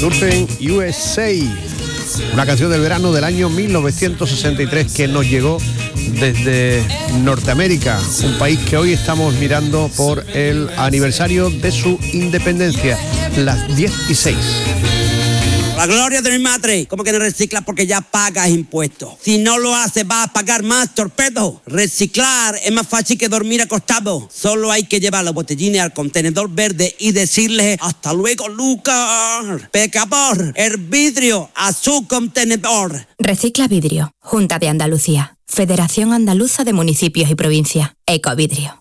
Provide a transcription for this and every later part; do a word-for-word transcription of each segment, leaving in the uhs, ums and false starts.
Surfing U S A, una canción del verano del año mil novecientos sesenta y tres que nos llegó desde Norteamérica, un país que hoy estamos mirando por el aniversario de su independencia, las diez y seis. La gloria de mi madre, ¿cómo que no reciclas? Porque ya pagas impuestos. Si no lo haces, vas a pagar más torpedo. Reciclar es más fácil que dormir acostado. Solo hay que llevar los botellines al contenedor verde y decirle hasta luego, Lucas. Pecador, el vidrio a su contenedor. Recicla Vidrio, Junta de Andalucía, Federación Andaluza de Municipios y Provincias, Ecovidrio.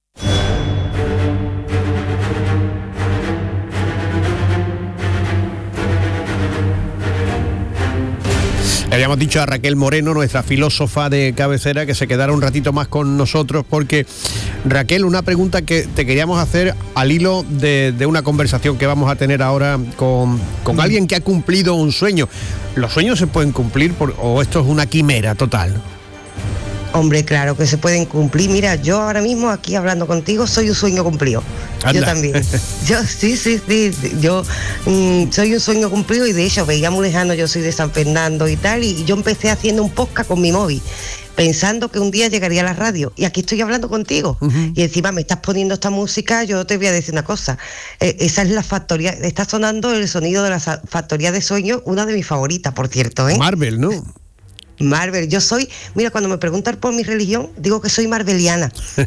Le habíamos dicho a Raquel Moreno, nuestra filósofa de cabecera, que se quedara un ratito más con nosotros, porque, Raquel, una pregunta que te queríamos hacer al hilo de, de una conversación que vamos a tener ahora con, con alguien que ha cumplido un sueño. ¿Los sueños se pueden cumplir por, o esto es una quimera total? Hombre, claro que se pueden cumplir. Mira, yo ahora mismo aquí hablando contigo soy un sueño cumplido. Anda. Yo también. Yo sí, sí, sí. Yo mmm, soy un sueño cumplido y de hecho veía muy lejano, yo soy de San Fernando y tal, y yo empecé haciendo un podcast con mi móvil, pensando que un día llegaría a la radio, y aquí estoy hablando contigo. Uh-huh. Y encima me estás poniendo esta música. Yo te voy a decir una cosa, eh, esa es la factoría, está sonando el sonido de la factoría de sueños, una de mis favoritas, por cierto, ¿eh? Marvel, ¿no? Marvel, yo soy, mira, cuando me preguntan por mi religión, digo que soy marveliana.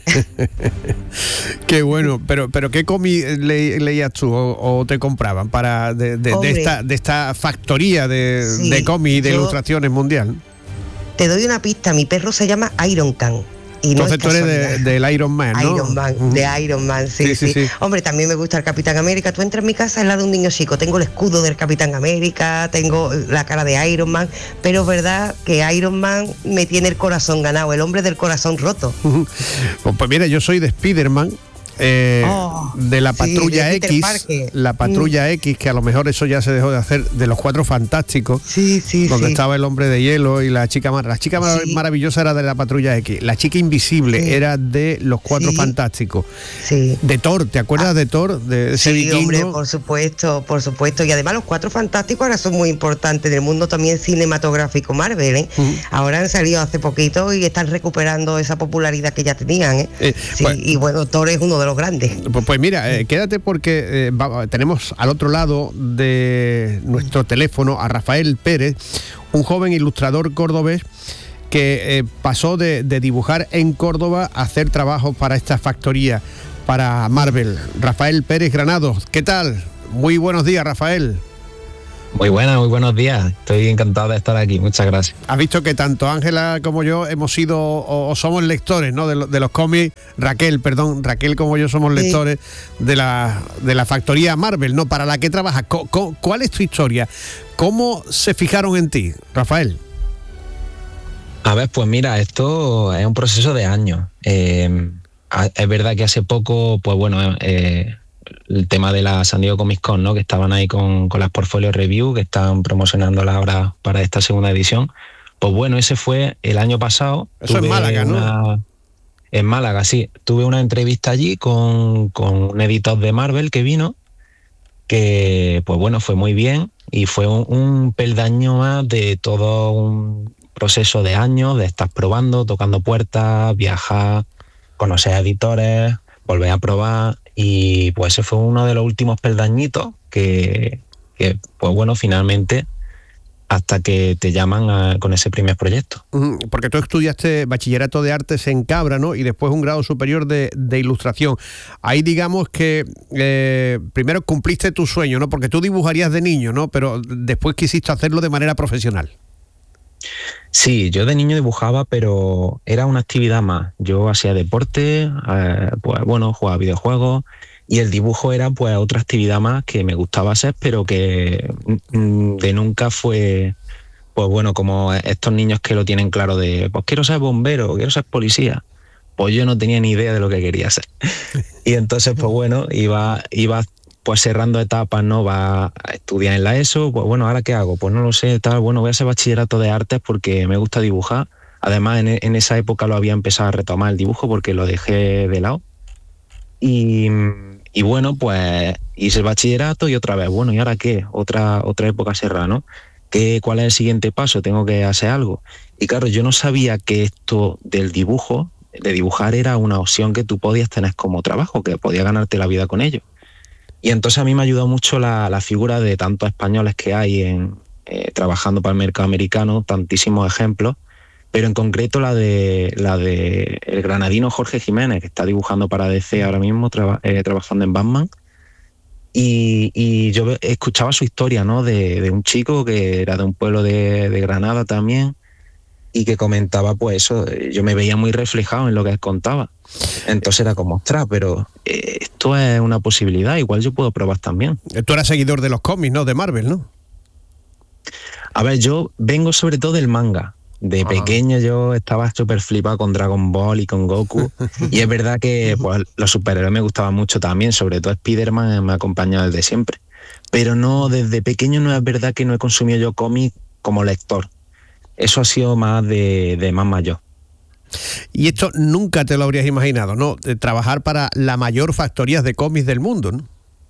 Qué bueno, pero pero ¿qué cómic le, leías tú o, o te compraban para de, de, de esta de esta factoría de, sí, de cómics y de ilustraciones mundial? Te doy una pista, mi perro se llama Iron Can. Y entonces no tú eres del de, Iron Man, ¿no? Iron Man, uh-huh. de Iron Man, sí sí, sí, sí, sí. Hombre, también me gusta el Capitán América. Tú entras en mi casa, es la de un niño chico. Tengo el escudo del Capitán América, tengo la cara de Iron Man, pero es verdad que Iron Man me tiene el corazón ganado, el hombre del corazón roto. Uh-huh. Pues, pues mira, yo soy de Spider-Man. Eh, oh, de la Patrulla sí, de X, Parque. La Patrulla mm. X, que a lo mejor eso ya se dejó de hacer, de los Cuatro Fantásticos, sí, sí, donde sí. estaba el Hombre de Hielo y la chica la chica sí. maravillosa era de la Patrulla X, la chica invisible sí. era de los Cuatro sí. Fantásticos, sí. de Thor, ¿te acuerdas ah, de Thor? De ese sí, vikingo? Hombre, por supuesto, por supuesto, y además los Cuatro Fantásticos ahora son muy importantes en el mundo también cinematográfico Marvel, ¿eh? Mm. Ahora han salido hace poquito y están recuperando esa popularidad que ya tenían, ¿eh? Eh, sí, pues, y bueno, Thor es uno de los grandes. Pues Pues mira, eh, quédate porque eh, va, tenemos al otro lado de nuestro teléfono a Rafael Pérez, un joven ilustrador cordobés que eh, pasó de, de dibujar en Córdoba a hacer trabajos para esta factoría, para Marvel. Rafael Pérez Granados, ¿qué tal? Muy buenos días, Rafael. Muy buenas, muy buenos días. Estoy encantado de estar aquí. Muchas gracias. Has visto que tanto Ángela como yo hemos sido o, o somos lectores, ¿no? De, lo, de los cómics. Raquel, perdón, Raquel como yo somos lectores sí. de la de la factoría Marvel, ¿no? Para la que trabajas. Co, co, ¿Cuál es tu historia? ¿Cómo se fijaron en ti, Rafael? A ver, pues mira, esto es un proceso de años. Eh, es verdad que hace poco, pues bueno, eh, el tema de la San Diego Comic Con, ¿no? Que estaban ahí con, con las Portfolio Review, que están promocionándolas ahora para esta segunda edición. Pues bueno, ese fue el año pasado. Eso en Málaga, una, ¿no? En Málaga, sí. Tuve una entrevista allí con, con un editor de Marvel que vino, que pues bueno, fue muy bien y fue un, un peldaño más de todo un proceso de años, de estar probando, tocando puertas, viajar, conocer a editores, volver a probar. Y pues ese fue uno de los últimos peldañitos que, que pues bueno, finalmente, hasta que te llaman a, con ese primer proyecto. Porque tú estudiaste bachillerato de artes en Cabra, ¿no? Y después un grado superior de, de ilustración. Ahí digamos que eh, primero cumpliste tu sueño, ¿no? Porque tú dibujarías de niño, ¿no? Pero después quisiste hacerlo de manera profesional. Sí, yo de niño dibujaba, pero era una actividad más. Yo hacía deporte, eh, pues bueno, jugaba videojuegos, y el dibujo era pues otra actividad más que me gustaba hacer, pero que mm, de nunca fue, pues bueno, como estos niños que lo tienen claro de, pues quiero ser bombero, quiero ser policía. Pues yo no tenía ni idea de lo que quería hacer. Y entonces, pues bueno, iba, iba pues cerrando etapas, ¿no? Va a estudiar en la ESO, pues bueno, ¿ahora qué hago? Pues no lo sé, tal, bueno, voy a hacer bachillerato de artes porque me gusta dibujar. Además, en, en esa época lo había empezado a retomar el dibujo porque lo dejé de lado. Y, Y bueno, pues hice el bachillerato y otra vez, bueno, ¿y ahora qué? Otra, otra época cerrada, ¿no? ¿Qué, ¿Cuál es el siguiente paso? ¿Tengo que hacer algo? Y claro, yo no sabía que esto del dibujo, de dibujar, era una opción que tú podías tener como trabajo, que podías ganarte la vida con ello. Y entonces a mí me ayudó mucho la, la figura de tantos españoles que hay en, eh, trabajando para el mercado americano, tantísimos ejemplos, pero en concreto la de la de el granadino Jorge Jiménez, que está dibujando para D C ahora mismo, traba, eh, trabajando en Batman. Y, y yo escuchaba su historia, ¿no? De, de un chico que era de un pueblo de, de Granada también, y que comentaba, pues eso, yo me veía muy reflejado en lo que él contaba. Entonces era como, ostras, pero eh, esto es una posibilidad, igual yo puedo probar también. Tú eras seguidor de los cómics, ¿no? De Marvel, ¿no? A ver, yo vengo sobre todo del manga. De ah. pequeño yo estaba súper flipado con Dragon Ball y con Goku. Y es verdad que pues, los superhéroes me gustaban mucho también, sobre todo Spider-Man me ha acompañado desde siempre. Pero no, desde pequeño no es verdad que no he consumido yo cómics como lector. Eso ha sido más de, de más mayor. Y esto nunca te lo habrías imaginado, ¿no? De trabajar para la mayor factoría de cómics del mundo, ¿no?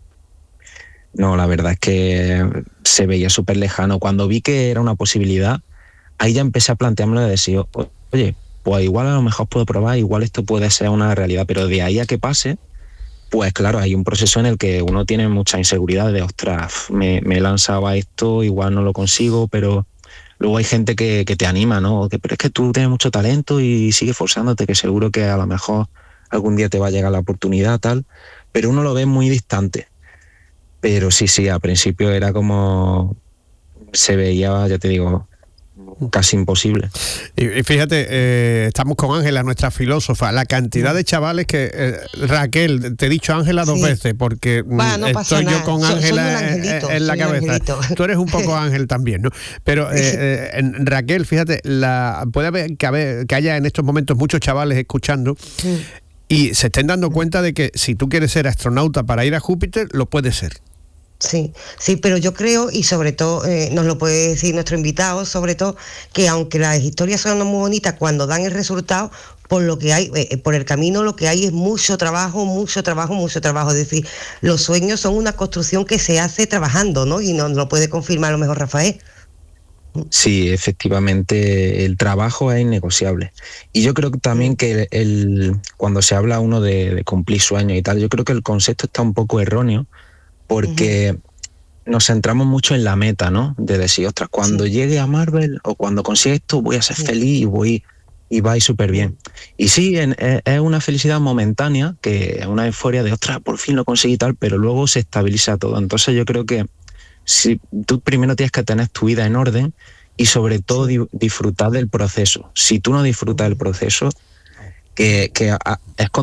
No, la verdad es que se veía súper lejano. Cuando vi que era una posibilidad, ahí ya empecé a planteármelo de decir, oye, pues igual a lo mejor puedo probar, igual esto puede ser una realidad, pero de ahí a que pase, pues claro, hay un proceso en el que uno tiene mucha inseguridad de, ostras, me, me he lanzado a esto, igual no lo consigo, pero... Luego hay gente que, que te anima, ¿no? Que, pero es que tú tienes mucho talento y sigue forzándote, que seguro que a lo mejor algún día te va a llegar la oportunidad, tal. Pero uno lo ve muy distante. Pero sí, sí, al principio era como... Se veía, ya te digo, casi imposible. Y, y fíjate, eh, estamos con Ángela, nuestra filósofa, la cantidad de chavales que... Eh, Raquel, te he dicho Ángela dos sí. veces, porque bah, no estoy yo con Ángela en, en la cabeza. Tú eres un poco Ángel también, ¿no? Pero eh, eh, en, Raquel, fíjate, la, puede haber que, haber que haya en estos momentos muchos chavales escuchando sí. y se estén dando cuenta de que si tú quieres ser astronauta para ir a Júpiter, lo puedes ser. Sí, sí, pero yo creo, y sobre todo, eh, nos lo puede decir nuestro invitado, sobre todo, que aunque las historias son muy bonitas, cuando dan el resultado, por lo que hay, eh, por el camino lo que hay es mucho trabajo, mucho trabajo, mucho trabajo. Es decir, los sueños son una construcción que se hace trabajando, ¿no? Y nos lo puede confirmar a lo mejor Rafael. Sí, efectivamente, el trabajo es innegociable. Y yo creo que también que el, el, cuando se habla uno de, de cumplir sueños y tal, yo creo que el concepto está un poco erróneo, porque uh-huh. nos centramos mucho en la meta, ¿no? De decir, ostras, cuando sí. llegue a Marvel o cuando consiga esto voy a ser sí. feliz y voy y va a ir súper bien. Y sí, en, es una felicidad momentánea, que es una euforia de, ostras, por fin lo conseguí y tal, pero luego se estabiliza todo. Entonces yo creo que si tú primero tienes que tener tu vida en orden y sobre todo sí. di- disfrutar del proceso. Si tú no disfrutas del proceso, que, que a, es